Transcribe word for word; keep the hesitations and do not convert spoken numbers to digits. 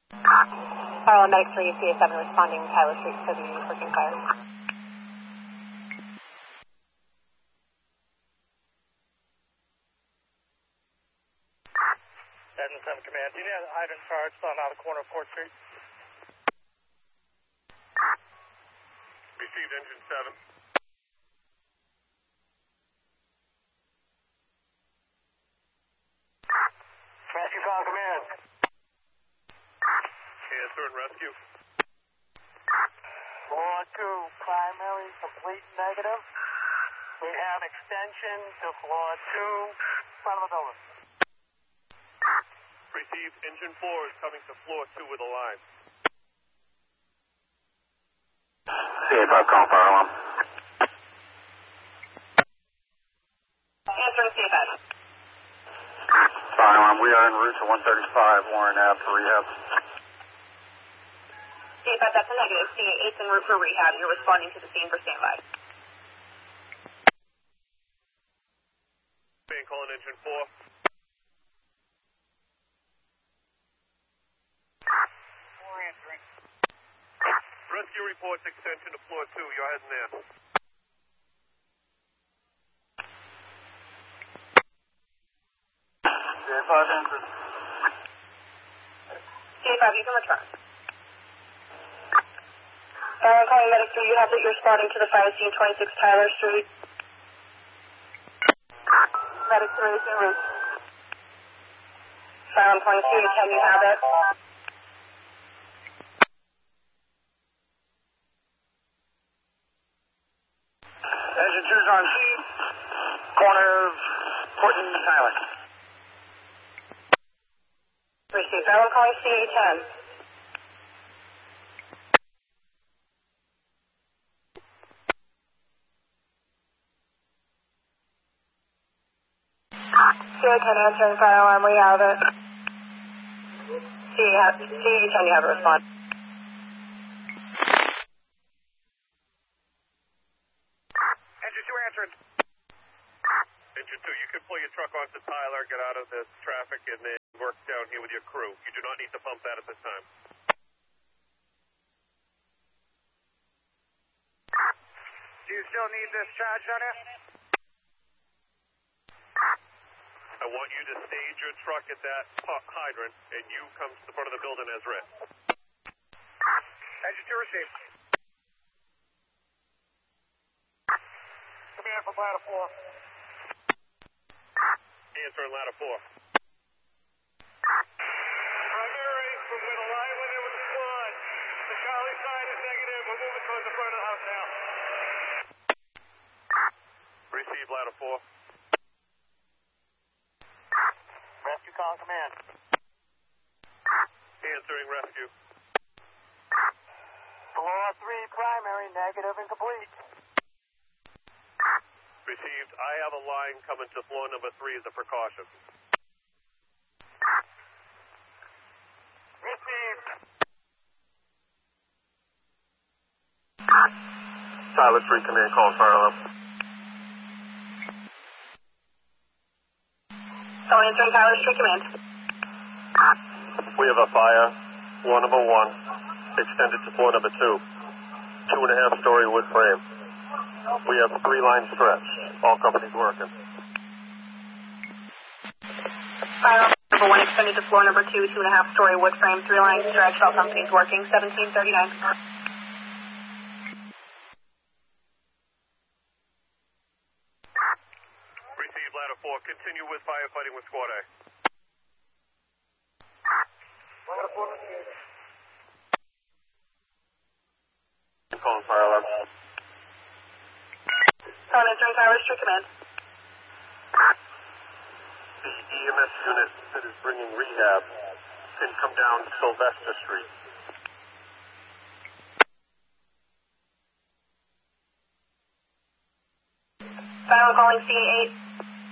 Carl, Medic three, C A seven responding Tyler Street to the working fire. seven seven Command, do you have hydrant charged on out of corner of Court Street? Received engine seven. Rescue call, Command. Answer and rescue. Floor two, primary, complete negative. We have extension to floor two, front of the building. Received engine four is coming to floor two with a line. C A five, call fire alarm. Answering C A five. Fire alarm, we are en route to one thirty-five Warren Ave for rehab. C A five, that's a negative. C A eight's en route for rehab. You're responding to the scene for standby. Band calling engine four. We're answering. Rescue reports extension to floor two. You're heading there. C A five, answer. C A five, you can return. Fire calling Medic three, you have that you're responding to the fire scene, twenty-six Tyler Street. Medic three is en route. Fire on point two, can you have it? Engine two's on scene. Corner of Horton and Tyler. Received. Fire on calling C A ten. C A ten answering fire alarm, we have it. C A ten, you have a response. Engine two answering. Engine two, you can pull your truck onto Tyler, get out of the traffic, and then work down here with your crew. You do not need to pump that at this time. Do you still need this charge on it? I want you to stage your truck at that hydrant, and you come to the front of the building as written. Engine two received. Command from ladder four. Answering ladder four. Primary, we're going to line with it with the squad. The Charlie side is negative. We're moving towards the front of the house now. Receive ladder four. Rescue call, Command. Answering rescue. Floor three, primary, negative and complete. Received. I have a line coming to floor number three as a precaution. Received. Tyler Street Command call fire alarm. Someone answering Tyler Street Command. We have a fire. Floor number one. Extended to floor number two. Two and a half story wood frame. We have three line stretch. All companies working. Fire number one extended to floor number two, two and a half story wood frame, three line stretch, all companies working, seventeen thirty-nine. Receive ladder four. Continue with firefighting with squad A. Ladder four received. Calling fire alarm. Someone answering Tyler Street Command. The E M S unit that is bringing rehab can come down Sylvester Street. Fire calling C A eight.